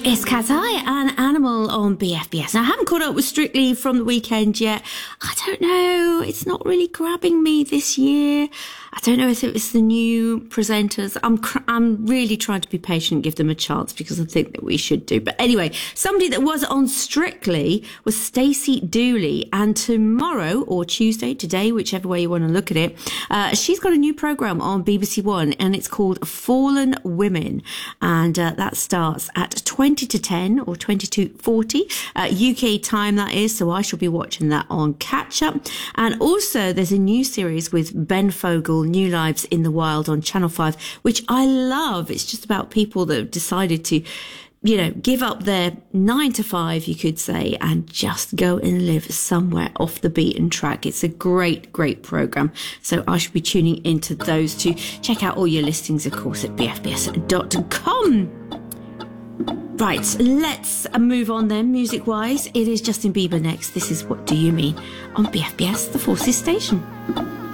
It's Cat Eye and Animal on BFBS. Now, I haven't caught up with Strictly from the weekend yet. I don't know. It's not really grabbing me this year. I don't know if it's the new presenters. I'm really trying to be patient, give them a chance, because I think that we should do. But anyway, somebody that was on Strictly was Stacey Dooley. And tomorrow, or Tuesday, today, whichever way you want to look at it, she's got a new programme on BBC One, and it's called Fallen Women. And that starts at 20 to 10 or 20 to 40 UK time, that is. So I shall be watching that on Catch Up. And also there's a new series with Ben Fogle, New Lives in the Wild on Channel 5, which I love. It's just about people that have decided to, you know, give up their 9 to 5, you could say, and just go and live somewhere off the beaten track. It's a great, great programme. So I should be tuning into those two. Check out all your listings, of course, at bfbs.com. Right, let's move on then, music-wise. It is Justin Bieber next. This is What Do You Mean on BFBS, the Forces Station.